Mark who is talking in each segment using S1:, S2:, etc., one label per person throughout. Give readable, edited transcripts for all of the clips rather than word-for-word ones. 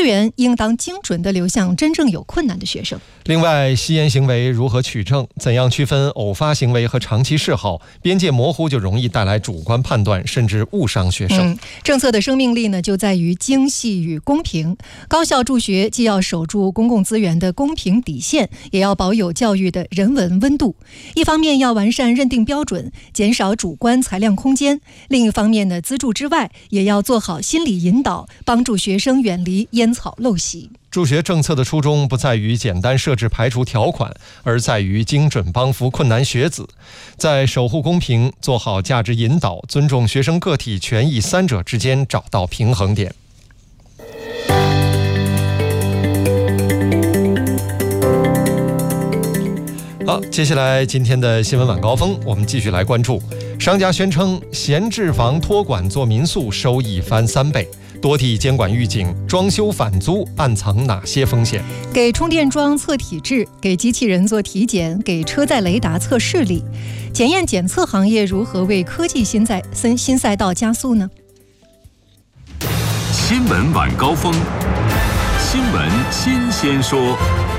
S1: 资源应当精准地流向真正有困难的学生。
S2: 另外，吸烟行为如何取证，怎样区分偶发行为和长期嗜好，边界模糊就容易带来主观判断，甚至误伤学生。
S1: 政策的生命力呢，就在于精细与公平。高校助学既要守住公共资源的公平底线，也要保有教育的人文温度。一方面要完善认定标准，减少主观裁量空间；另一方面呢，资助之外，也要做好心理引导，帮助学生远离烟草陋习。
S2: 助学政策的初衷不在于简单设置排除条款，而在于精准帮扶困难学子，在守护公平、做好价值引导、尊重学生个体权益三者之间找到平衡点。好，接下来今天的新闻晚高峰，我们继续来关注。商家宣称闲置房托管做民宿收益翻3倍。多地监管预警，装修返租暗藏哪些风险？
S1: 给充电桩测体质，给机器人做体检，给车载雷达测视力。检验检测行业如何为科技新赛道加速呢？
S3: 新闻晚高峰，新闻新鲜说。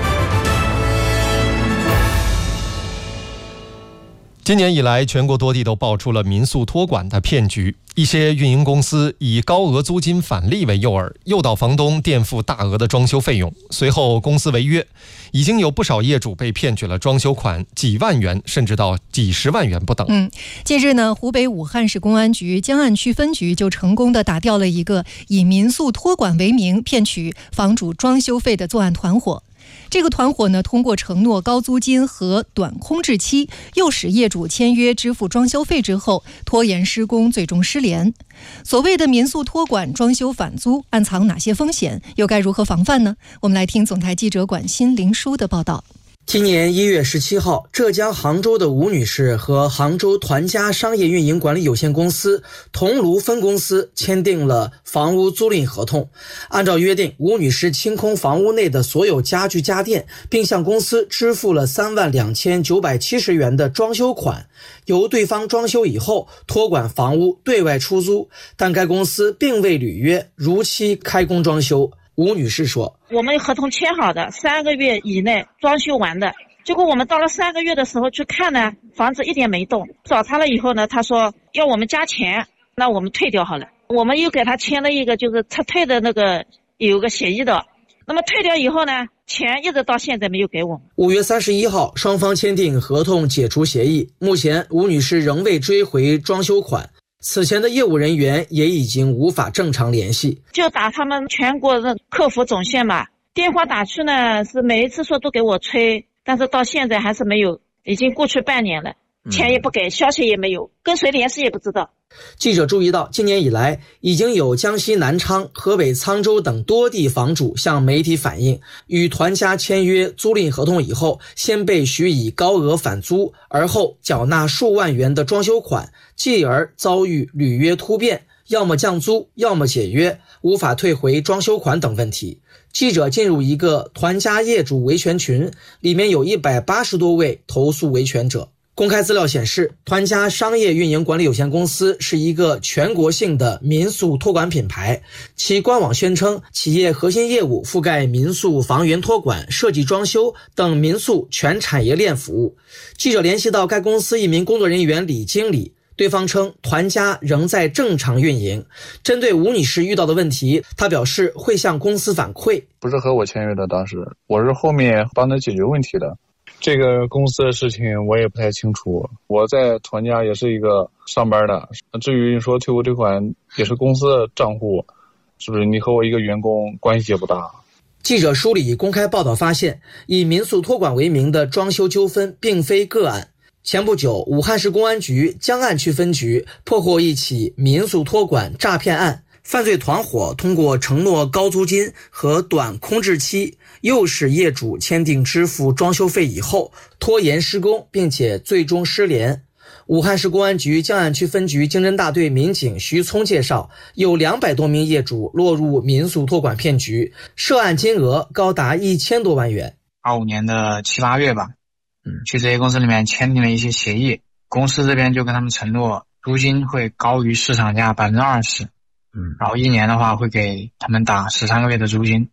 S2: 今年以来，全国多地都爆出了民宿托管的骗局。一些运营公司以高额租金返利为诱饵，诱导房东垫付大额的装修费用，随后公司违约。已经有不少业主被骗取了装修款几万元，甚至到几十万元不等。
S1: 近日呢，湖北武汉市公安局江岸区分局就成功的打掉了一个以民宿托管为名骗取房主装修费的作案团伙。这个团伙呢，通过承诺高租金和短空置期，诱使业主签约支付装修费之后，拖延施工，最终失联。所谓的民宿托管、装修返租，暗藏哪些风险？又该如何防范呢？我们来听总台记者管欣、林舒的报道。
S4: 今年1月17号，浙江杭州的吴女士和杭州团家商业运营管理有限公司桐庐分公司签订了房屋租赁合同。按照约定，吴女士清空房屋内的所有家具家电，并向公司支付了32970元的装修款，由对方装修以后托管房屋对外出租，但该公司并未履约，如期开工装修。吴女士说，
S5: 我们合同签好的3个月以内装修完的，结果我们到了3个月的时候去看呢，房子一点没动。找他了以后呢，他说要我们加钱，那我们退掉好了。我们又给他签了一个就是撤退的那个有个协议的，那么退掉以后呢，钱一直到现在没有给我们。
S4: 5月31号，双方签订合同解除协议，目前吴女士仍未追回装修款。此前的业务人员也已经无法正常联系，
S5: 就打他们全国的客服总线嘛，电话打去呢，是每一次说都给我催，但是到现在还是没有，已经过去半年了，钱也不给，消息也没有，跟谁联系也不知道。
S4: 记者注意到，今年以来，已经有江西南昌、河北沧州等多地房主向媒体反映，与团家签约租赁合同以后，先被许以高额返租，而后缴纳数万元的装修款，继而遭遇履约突变，要么降租，要么解约，无法退回装修款等问题。记者进入一个团家业主维权群，里面有180多位投诉维权者。公开资料显示，团家商业运营管理有限公司是一个全国性的民宿托管品牌，其官网宣称企业核心业务覆盖民宿房源托管、设计装修等民宿全产业链服务。记者联系到该公司一名工作人员李经理，对方称团家仍在正常运营。针对吴女士遇到的问题，她表示会向公司反馈。
S6: 不是和我签约的，当时我是后面帮他解决问题的。这个公司的事情我也不太清楚，我在团家也是一个上班的。至于说退不退款，也是公司的账户，是不是你和我一个员工关系也不大。
S4: 记者梳理公开报道发现，以民宿托管为名的装修纠纷并非个案。前不久，武汉市公安局江岸区分局破获一起民宿托管诈骗案，犯罪团伙通过承诺高租金和短空置期，诱使业主签订支付装修费以后拖延施工，并且最终失联。武汉市公安局江岸区分局经侦大队民警徐聪介绍，有200多名业主落入民宿托管骗局，涉案金额高达1000多万元。
S7: 25年的7、8月吧，去这些公司里面签订了一些协议，公司这边就跟他们承诺租金会高于市场价20%，然后1年的话会给他们打13个月的租金。